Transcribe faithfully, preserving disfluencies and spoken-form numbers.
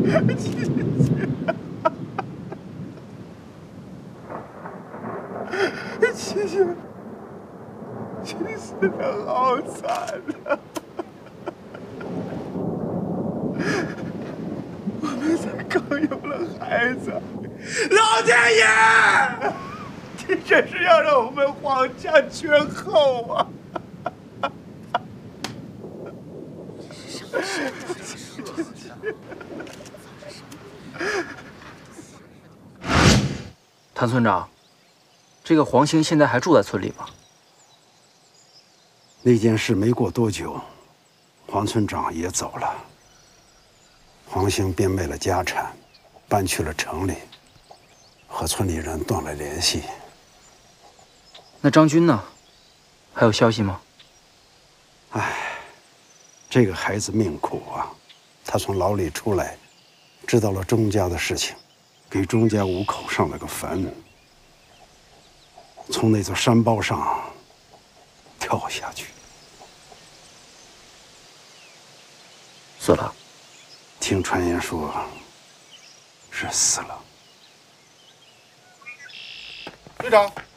七星，七死的好惨啊！我们才刚有了孩子，老天爷，你这是要让我们皇家绝后啊！ 谭村长，这个黄兴现在还住在村里吗？ 那件事没过多久，黄村长也走了，黄兴变卖了家产，搬去了城里，和村里人断了联系。 那张军呢？还有消息吗？ 唉，这个孩子命苦啊！他从牢里出来，知道了钟家的事情。 给钟家五口上了个坟，从那座山包上跳下去， 死了。 听传言说是死了。 队长，